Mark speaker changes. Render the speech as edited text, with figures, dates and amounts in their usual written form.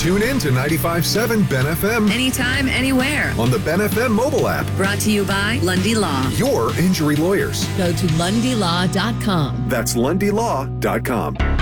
Speaker 1: Tune in to 95.7 Ben FM
Speaker 2: Anytime, anywhere.
Speaker 1: on the Ben FM mobile app.
Speaker 2: Brought to you by Lundy Law.
Speaker 1: Your injury lawyers.
Speaker 3: Go to lundylaw.com.
Speaker 1: That's lundylaw.com.